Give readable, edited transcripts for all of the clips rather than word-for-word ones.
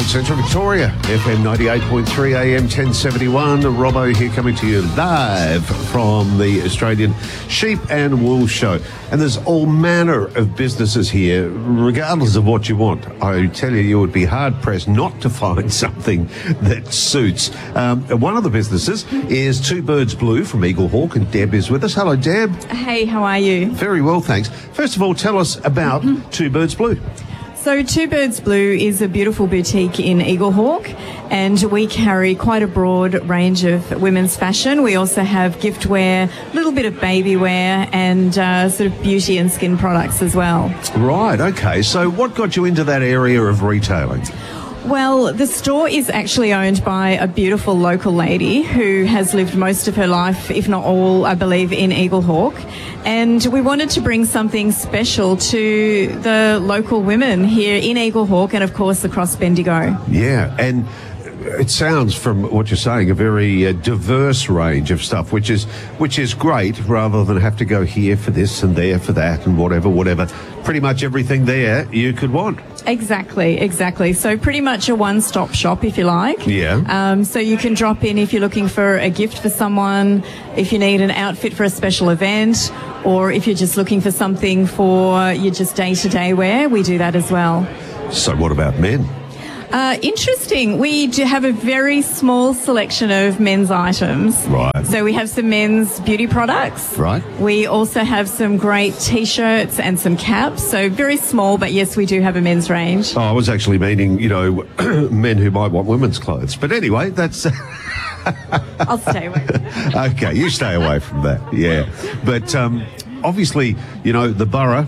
Old Central Victoria, FM 98.3 AM 1071. Robbo here coming to you live from the Australian Sheep and Wool Show. And there's all manner of businesses here, regardless of what you want. I tell you, you would be hard-pressed not to find something that suits. One of the businesses is Two Birds Blue from Eagle Hawk, and Deb is with us. Hello, Deb. Hey, how are you? Very well, thanks. First of all, tell us about Two Birds Blue. So Two Birds Blue is a beautiful boutique in Eagle Hawk, and we carry quite a broad range of women's fashion. We also have giftware, a little bit of baby wear, and sort of beauty and skin products as well. Right, okay. So what got you into that area of retailing? Well, the store is actually owned by a beautiful local lady who has lived most of her life, if not all, I believe, in Eagle Hawk. And we wanted to bring something special to the local women here in Eagle Hawk and, of course, across Bendigo. Yeah, and it sounds from what you're saying a very diverse range of stuff, which is great, rather than have to go here for this and there for that and whatever. Pretty much everything there you could want. Exactly. So pretty much a one-stop shop, if you like. Yeah. So you can drop in if you're looking for a gift for someone, if you need an outfit for a special event, or if you're just looking for something for your just day-to-day wear, we do that as well. So what about men? Interesting. We do have a very small selection of men's items. Right. So we have some men's beauty products. Right. We also have some great T-shirts and some caps. So very small, but yes, we do have a men's range. Oh, I was actually meaning, men who might want women's clothes. But anyway, that's... I'll stay away from that. Okay, you stay away from that, yeah. But obviously, the borough,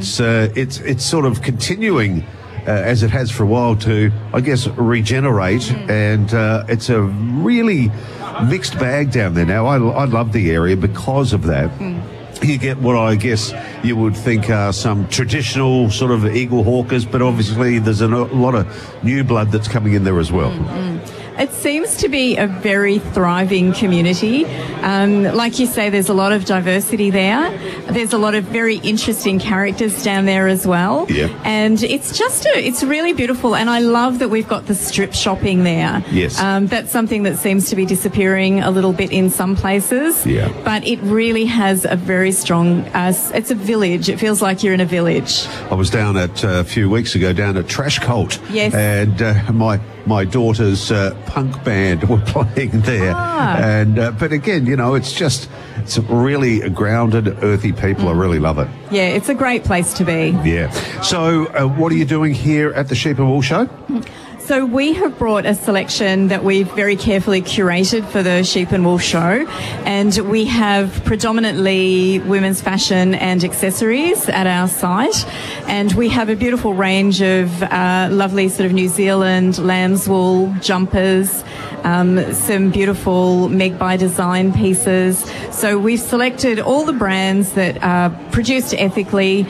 it's sort of continuing... as it has for a while to, I guess, regenerate, and it's a really mixed bag down there now. I love the area because of that. You get what I guess you would think are some traditional sort of Eagle Hawkers, but obviously there's a lot of new blood that's coming in there as well. It seems to be a very thriving community. Like you say, there's a lot of diversity there. There's a lot of very interesting characters down there as well. Yeah. And it's really beautiful. And I love that we've got the strip shopping there. Yes. That's something that seems to be disappearing a little bit in some places. Yeah. But it really has a very strong, it's a village. It feels like you're in a village. I was down a few weeks ago down at Trash Cult. Yes. And my daughter's punk band were playing there. And but again, it's really grounded, earthy people. I really love it. Yeah, it's a great place to be. Yeah. So what are you doing here at the Sheep and Wool Show? So we have brought a selection that we've very carefully curated for the Sheep and Wool Show, and we have predominantly women's fashion and accessories at our site, and we have a beautiful range of lovely sort of New Zealand lamb's wool jumpers, some beautiful Meg by Design pieces. So we've selected all the brands that are produced ethically.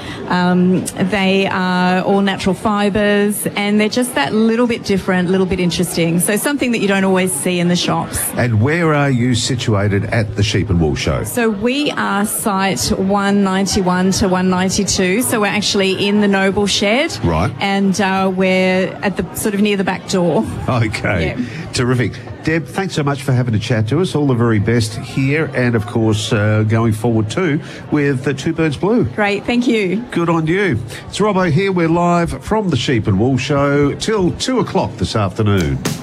They are all natural fibres, and they're just that little bit different, a little bit interesting. So something that you don't always see in the shops. And where are you situated at the Sheep and Wool Show? So we are site 191 to 192. So we're actually in the Noble Shed. Right. And we're at the sort of near the back door. Okay. Yeah. Terrific. Deb, thanks so much for having a chat to us. All the very best here, and of course going forward too with the Two Birds Blue. Great, thank you. Good on you. It's Robbo here. We're live from the Sheep and Wool Show till 2 o'clock this afternoon.